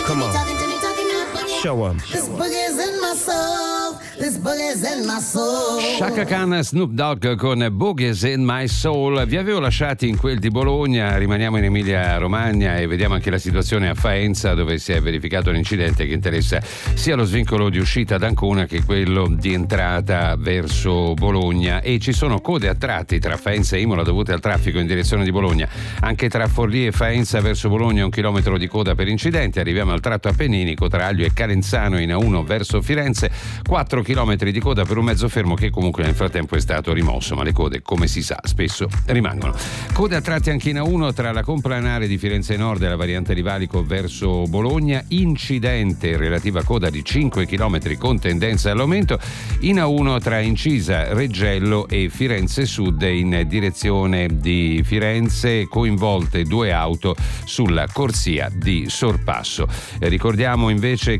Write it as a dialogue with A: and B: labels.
A: Come on. Show 'em.
B: This boogie's in my soul. This boogie's in my soul.
C: Chaka Khan, Snoop Dogg con Boogie's in My Soul. Vi avevo lasciati in quel di Bologna, rimaniamo in Emilia Romagna e vediamo anche la situazione a Faenza, dove si è verificato un incidente che interessa sia lo svincolo di uscita da Ancona che quello di entrata verso Bologna, e ci sono code a tratti tra Faenza e Imola dovute al traffico in direzione di Bologna. Anche tra Forlì e Faenza verso Bologna 1 chilometro di coda per incidenti. Arriviamo al tratto appenninico tra Aglio e Calenzano in A1 verso Firenze, 4 chilometri di coda per un mezzo fermo che comunque nel frattempo è stato rimosso, ma le code, come si sa, spesso rimangono. Code a tratti anche in A1 tra la complanare di Firenze Nord e la variante di Valico verso Bologna, incidente, relativa coda di 5 chilometri con tendenza all'aumento. In A1 tra Incisa, Reggello e Firenze Sud in direzione di Firenze, coinvolte 2 auto sulla corsia di sorpasso. Ricordiamo invece